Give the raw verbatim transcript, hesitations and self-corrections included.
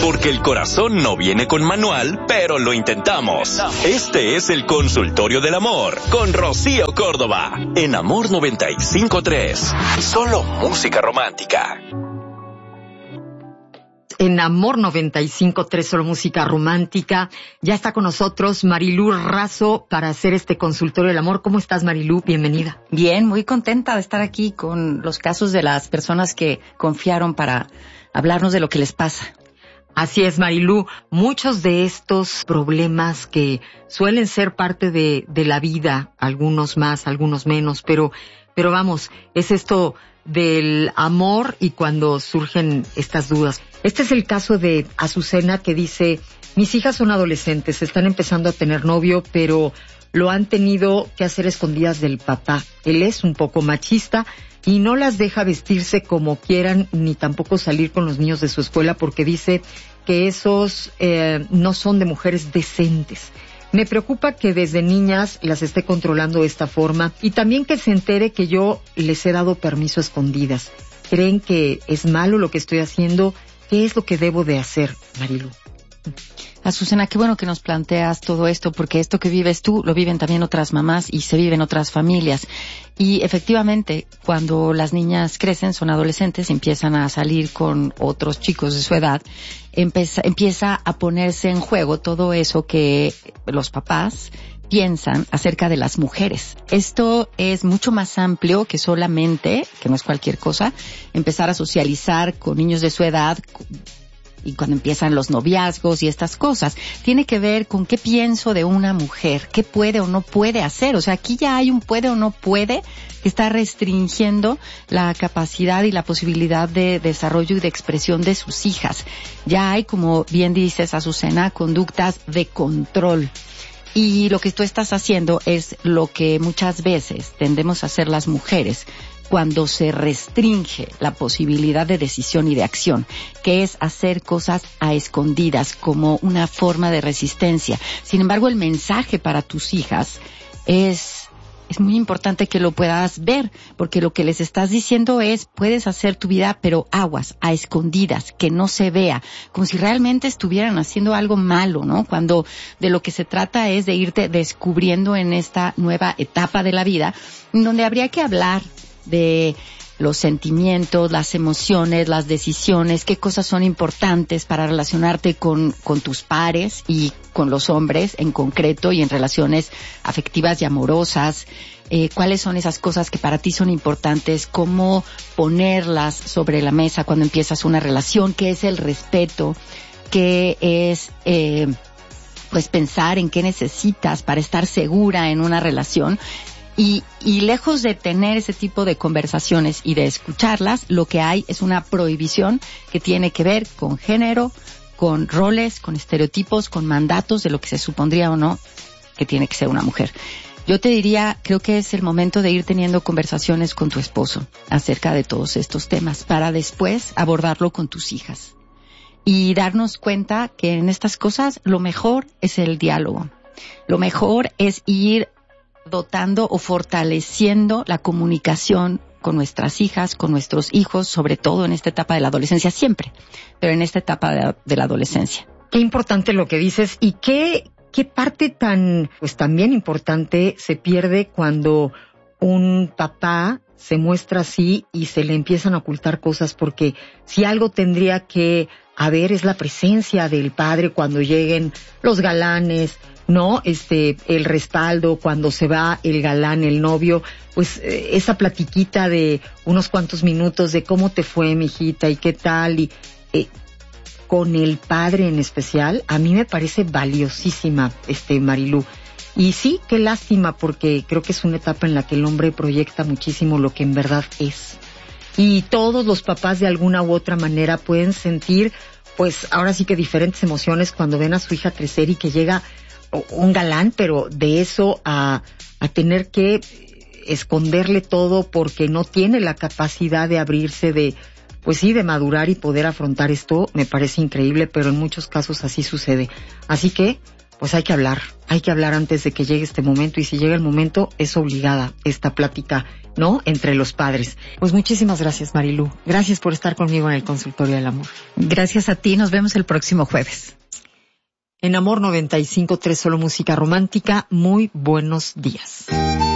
Porque el corazón no viene con manual, pero lo intentamos. Este es el Consultorio del Amor con Rocío Córdoba en Amor noventa y cinco punto tres. Solo música romántica. En Amor noventa y cinco punto tres, solo música romántica. Ya está con nosotros Marilú Razo para hacer este Consultorio del Amor. ¿Cómo estás, Marilú? Bienvenida. Bien, muy contenta de estar aquí con los casos de las personas que confiaron para hablarnos de lo que les pasa. Así es, Marilú. Muchos de estos problemas que suelen ser parte de, de la vida, algunos más, algunos menos, pero, pero vamos, es esto del amor y cuando surgen estas dudas. Este es el caso de Azucena, que dice: mis hijas son adolescentes, están empezando a tener novio, pero lo han tenido que hacer escondidas del papá. Él es un poco machista y no las deja vestirse como quieran, ni tampoco salir con los niños de su escuela, porque dice que esos eh, no son de mujeres decentes. Me preocupa que desde niñas las esté controlando de esta forma y también que se entere que yo les he dado permiso a escondidas. ¿Creen que es malo lo que estoy haciendo? ¿Qué es lo que debo de hacer, Marilú? Azucena, qué bueno que nos planteas todo esto, porque esto que vives tú lo viven también otras mamás y se vive en otras familias. Y efectivamente, cuando las niñas crecen, son adolescentes, empiezan a salir con otros chicos de su edad, empieza, empieza a ponerse en juego todo eso que los papás piensan acerca de las mujeres. Esto es mucho más amplio que solamente, que no es cualquier cosa, empezar a socializar con niños de su edad y cuando empiezan los noviazgos y estas cosas. Tiene que ver con qué pienso de una mujer, qué puede o no puede hacer. O sea, aquí ya hay un puede o no puede que está restringiendo la capacidad y la posibilidad de desarrollo y de expresión de sus hijas. Ya hay, como bien dices, Azucena, conductas de control. Y lo que tú estás haciendo es lo que muchas veces tendemos a hacer las mujeres cuando se restringe la posibilidad de decisión y de acción, que es hacer cosas a escondidas como una forma de resistencia. Sin embargo, el mensaje para tus hijas es, es muy importante que lo puedas ver, porque lo que les estás diciendo es: puedes hacer tu vida, pero aguas, a escondidas, que no se vea, como si realmente estuvieran haciendo algo malo, ¿no? Cuando de lo que se trata es de irte descubriendo en esta nueva etapa de la vida, donde habría que hablar de los sentimientos, las emociones, las decisiones, qué cosas son importantes para relacionarte con, con tus pares y con los hombres en concreto y en relaciones afectivas y amorosas. Eh, cuáles son esas cosas que para ti son importantes, cómo ponerlas sobre la mesa cuando empiezas una relación, qué es el respeto, qué es eh, pues pensar en qué necesitas para estar segura en una relación. Y, y lejos de tener ese tipo de conversaciones y de escucharlas, lo que hay es una prohibición que tiene que ver con género, con roles, con estereotipos, con mandatos de lo que se supondría o no que tiene que ser una mujer. Yo te diría, creo que es el momento de ir teniendo conversaciones con tu esposo acerca de todos estos temas para después abordarlo con tus hijas. Y darnos cuenta que en estas cosas lo mejor es el diálogo. Lo mejor es ir dotando o fortaleciendo la comunicación con nuestras hijas, con nuestros hijos, sobre todo en esta etapa de la adolescencia, siempre, pero en esta etapa de, de la adolescencia. Qué importante lo que dices y qué, qué parte tan, pues también importante se pierde cuando un papá se muestra así y se le empiezan a ocultar cosas, porque si algo tendría que haber es la presencia del padre cuando lleguen los galanes, ¿no? Este, el respaldo cuando se va el galán, el novio, pues eh, esa platiquita de unos cuantos minutos de cómo te fue, mijita, y qué tal, y eh, con el padre en especial, a mí me parece valiosísima, este, Marilú. Y sí, qué lástima, porque creo que es una etapa en la que el hombre proyecta muchísimo lo que en verdad es. Y todos los papás de alguna u otra manera pueden sentir, pues ahora sí que diferentes emociones cuando ven a su hija crecer y que llega un galán, pero de eso a, a tener que esconderle todo porque no tiene la capacidad de abrirse, de, pues sí, de madurar y poder afrontar esto, me parece increíble, pero en muchos casos así sucede. Así que pues hay que hablar, hay que hablar antes de que llegue este momento, y si llega el momento es obligada esta plática, ¿no?, entre los padres. Pues muchísimas gracias, Marilú. Gracias por estar conmigo en el Consultorio del Amor. Gracias a ti, nos vemos el próximo jueves. En Amor noventa y cinco punto tres, solo música romántica. Muy buenos días.